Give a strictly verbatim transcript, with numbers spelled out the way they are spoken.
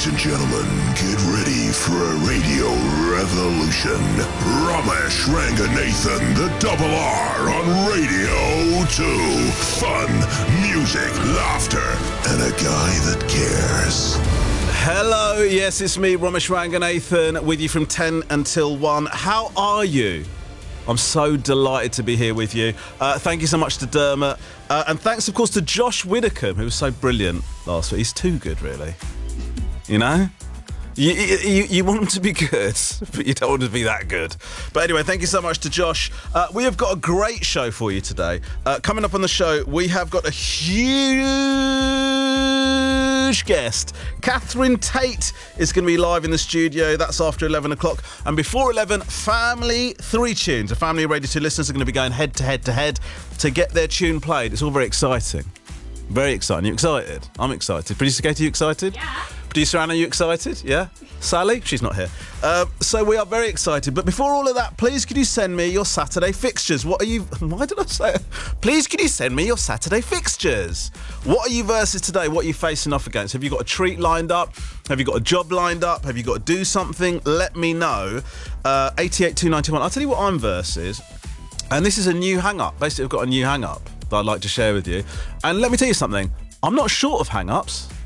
Ladies and gentlemen, get ready for a radio revolution. Ramesh Ranganathan, the double R on Radio two. Fun, music, laughter, and a guy that cares. Hello, yes, it's me, Ramesh Ranganathan, with you from ten until one. How are you? I'm so delighted to be here with you. Uh, thank you so much to Dermot. Uh, and thanks, of course, to Josh Widdicombe, who was so brilliant last week. He's too good, really. You know? You, you, you want him to be good, but you don't want him to be that good. But anyway, thank you so much to Josh. Uh, we have got a great show for you today. Uh, coming up on the show, we have got a huge guest. Catherine Tate is going to be live in the studio. That's after eleven o'clock. And before eleven, Family Three Tunes. The Family Radio two listeners are going to be going head to head to head to get their tune played. It's all very exciting. Very exciting. You excited? I'm excited. Producer Katie, you excited? Yeah. Producer Anna, you excited? Yeah? Sally? She's not here. Uh, so we are very excited. But before all of that, please could you send me your Saturday fixtures? What are you... Why did I say it? Please could you send me your Saturday fixtures? What are you versus today? What are you facing off against? Have you got a treat lined up? Have you got a job lined up? Have you got to do something? Let me know. Uh, eighty-eight two ninety-one. I'll tell you what I'm versus. And this is a new hang-up. Basically, I've got a new hang-up that I'd like to share with you. And let me tell you something. I'm not short of hang-ups.